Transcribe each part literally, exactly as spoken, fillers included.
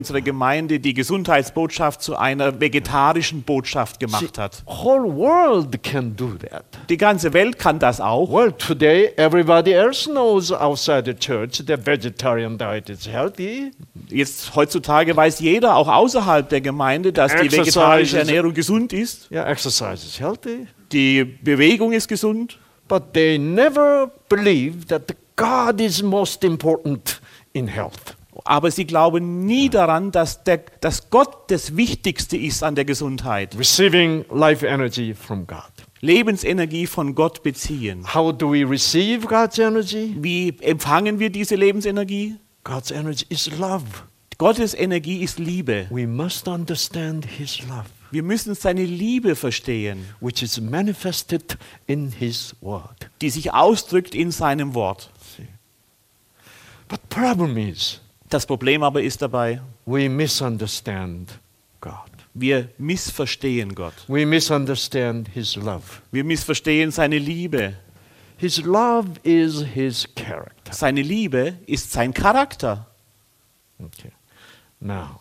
unsere Gemeinde die Gesundheitsbotschaft zu einer vegetarischen Botschaft gemacht hat. Whole world can do that. Die ganze Welt kann das auch. Well, today everybody else knows outside the church that vegetarian diet is healthy. Jetzt heutzutage weiß jeder, auch außerhalb der Gemeinde, dass die Exercise vegetarische is- Ernährung gesund ist. Yeah, exercise is healthy. Die Bewegung ist gesund. But they never believe that the God is most important in health. Aber sie glauben nie daran, dass, der, dass Gott das Wichtigste ist an der Gesundheit. Receiving life energy from God. Lebensenergie von Gott beziehen. How do we receive God's energy? Wie empfangen wir diese Lebensenergie? God's energy is love. Gottes Energie ist Liebe. We must understand His love, Wir müssen seine Liebe verstehen, which is manifested in His word. die sich ausdrückt in seinem Wort. But problem is, Das Problem aber ist dabei, we misunderstand God. wir missverstehen Gott. We misunderstand His love. Wir missverstehen seine Liebe. His love is His character. Seine Liebe ist sein Charakter. Okay. Now,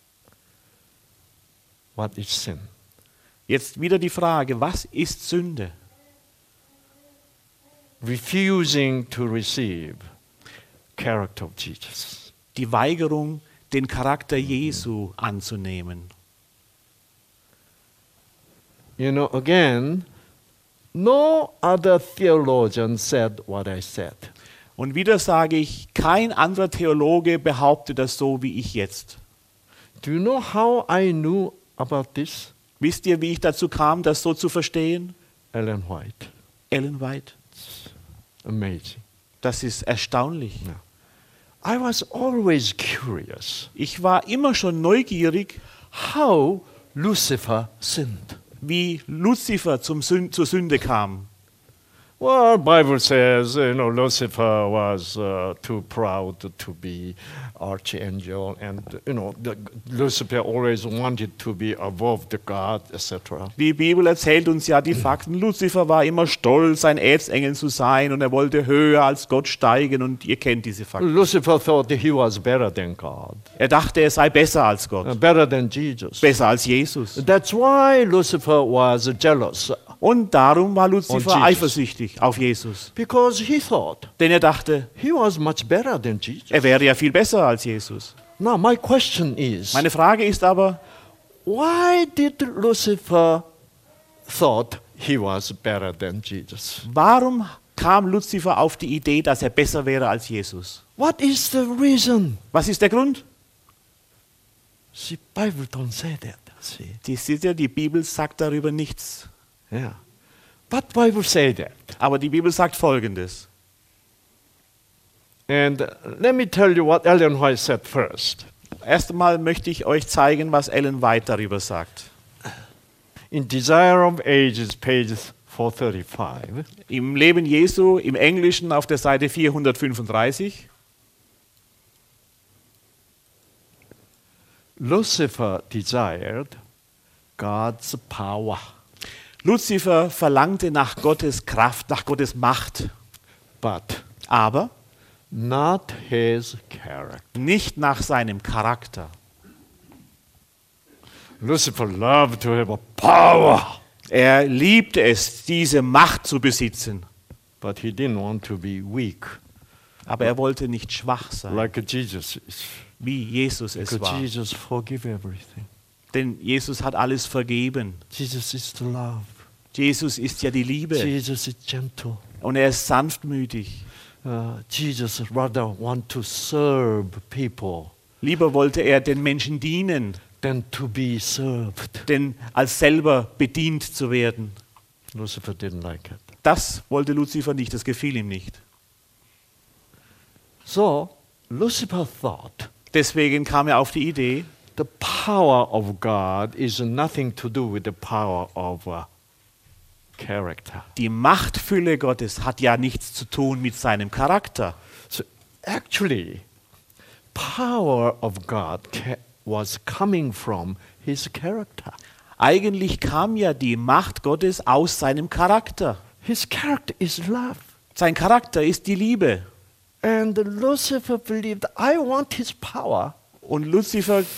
what is sin? Jetzt wieder die Frage, was ist Sünde? Refusing to receive character of Jesus. Die Weigerung, den Charakter Jesu anzunehmen. You know, again, no other theologian said what I said. Und wieder sage ich, kein anderer Theologe behauptet das so wie ich jetzt. Do you know how I knew about this? Wisst ihr, wie ich dazu kam, das so zu verstehen? Ellen White. Ellen White. Amazing. Das ist erstaunlich. I was always curious Ich war immer schon neugierig, how Lucifer sinned. wie Luzifer zum Sün- zur Sünde kam. Well, Bible says, you know, Lucifer was uh, too proud to be archangel, and you know, the, Lucifer always wanted to be above the God, et cetera. Die Bibel erzählt uns ja die Fakten. Luzifer war immer stolz, ein Erzengel zu sein und er wollte höher als Gott steigen und ihr kennt diese Fakten. Lucifer thought he was better than God, Er dachte, er sei besser als uh, Gott, better than Jesus. besser als Jesus. That's why Lucifer was jealous, Und darum war Luzifer Und Jesus. eifersüchtig auf Jesus. because he thought Denn er dachte, he was much better than Jesus. er wäre ja viel besser als Jesus. Now, my question is, Meine Frage ist aber, why did Lucifer thought he was better than Jesus? warum kam Luzifer auf die Idee, dass er besser wäre als Jesus? What is the reason? Was ist der Grund? See, Bible don't say that. See, Die, seht ihr, die Bibel sagt darüber nichts. yeah, but Bible say that. Aber die Bibel sagt Folgendes. And uh, let me tell you what Ellen White said first. Erst einmal möchte ich euch zeigen, was Ellen White darüber sagt. In Desire of Ages, page four thirty-five, Im Leben Jesu, im Englischen auf der Seite vierhundertfünfunddreißig. Lucifer desired God's power, Luzifer verlangte nach Gottes Kraft, nach Gottes Macht, but aber not his character. nicht nach seinem Charakter. Lucifer loved to have a power, Er liebte es, diese Macht zu besitzen, but he didn't want to be weak aber er wollte nicht schwach sein, like Jesus is. wie Jesus es Because war. Jesus forgive everything. Denn Jesus hat alles vergeben. Jesus is the love. Jesus ist ja die Liebe Jesus is gentle. und er ist sanftmütig. Uh, Jesus rather want to serve people Lieber wollte er den Menschen dienen, than to be served. denn als selber bedient zu werden. Lucifer didn't like it. Das wollte Luzifer nicht, das gefiel ihm nicht. So Lucifer thought Deswegen kam er auf die Idee, the power of God is nothing to do with the power of uh, character. die Machtfülle Gottes hat ja nichts zu tun mit seinem Charakter. So actually, power of God ca- was coming from his character. Eigentlich kam ja die Macht Gottes aus seinem Charakter. His character is love. Sein Charakter ist die Liebe. And Lucifer believed, I want his power. Und Luzifer